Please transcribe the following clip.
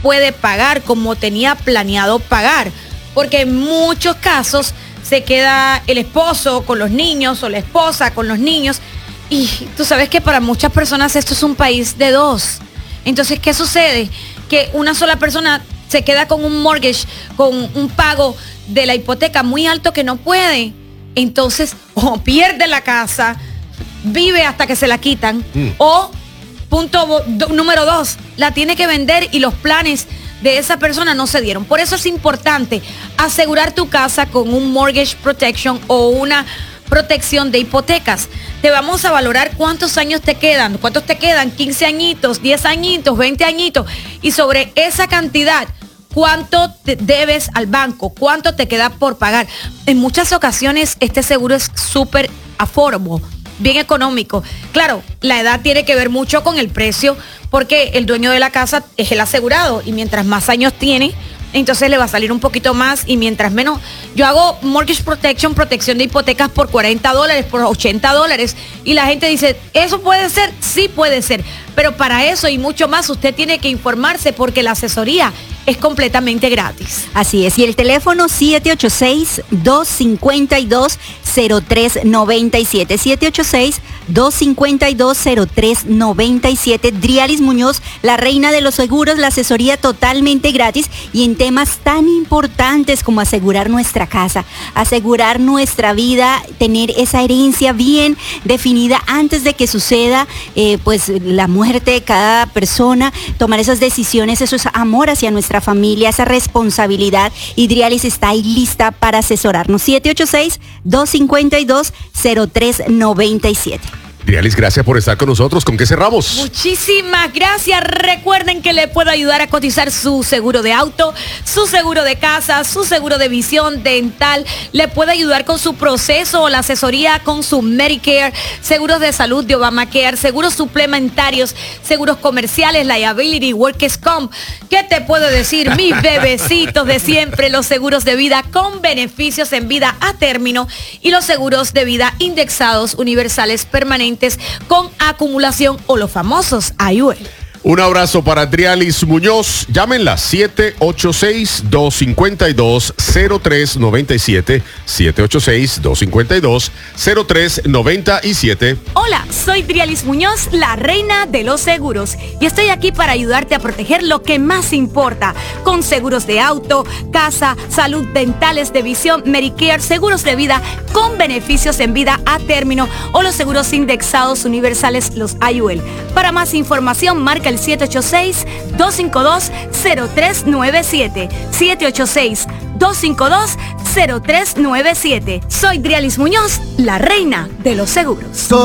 puede pagar como tenía planeado pagar, porque en muchos casos se queda el esposo con los niños o la esposa con los niños, y tú sabes que para muchas personas esto es un país de dos. Entonces, ¿qué sucede? Que una sola persona se queda con un mortgage, con un pago de la hipoteca muy alto que no puede. Entonces, o pierde la casa, vive hasta que se la quitan, o número 2, la tiene que vender y los planes de esa persona no se dieron. Por eso es importante asegurar tu casa con un mortgage protection o una protección de hipotecas. Te vamos a valorar cuántos años te quedan. ¿Cuántos te quedan? 15 añitos, 10 añitos, 20 añitos. Y sobre esa cantidad, ¿cuánto te debes al banco? ¿Cuánto te queda por pagar? En muchas ocasiones este seguro es súper affordable, bien económico. Claro, la edad tiene que ver mucho con el precio, porque el dueño de la casa es el asegurado, y mientras más años tiene, entonces le va a salir un poquito más, y mientras menos. Yo hago mortgage protection, protección de hipotecas por $40, por $80, y la gente dice, ¿eso puede ser? Sí puede ser, pero para eso y mucho más usted tiene que informarse, porque la asesoría es completamente gratis. Así es, y el teléfono 786-252-0397, 786-252-0397. Drialis Muñoz, la reina de los seguros, la asesoría totalmente gratis, y en temas tan importantes como asegurar nuestra casa, asegurar nuestra vida, tener esa herencia bien definida antes de que suceda pues la muerte de cada persona, tomar esas decisiones, eso es amor hacia nuestra familia, esa responsabilidad, y Drialis está ahí lista para asesorarnos. 786-252-0397. Drialis, gracias por estar con nosotros. ¿Con qué cerramos? Muchísimas gracias. Recuerden que le puedo ayudar a cotizar su seguro de auto, su seguro de casa, su seguro de visión dental. Le puedo ayudar con su proceso o la asesoría con su Medicare, seguros de salud de Obamacare, seguros suplementarios, seguros comerciales, liability, workers' comp. ¿Qué te puedo decir? Mis bebecitos de siempre, los seguros de vida con beneficios en vida a término, y los seguros de vida indexados, universales, permanentes, con acumulación, o los famosos IUL. Un abrazo para Drialis Muñoz. Llámenla 786-252-0397, 786-252-0397. Hola, soy Drialis Muñoz, la reina de los seguros, y estoy aquí para ayudarte a proteger lo que más importa, con seguros de auto, casa, salud, dentales, de visión, Medicare, seguros de vida con beneficios en vida a término, o los seguros indexados universales, los IUL. Para más información, marca el 786-252-0397, 786-252-0397. Soy Drialis Muñoz, la reina de los seguros.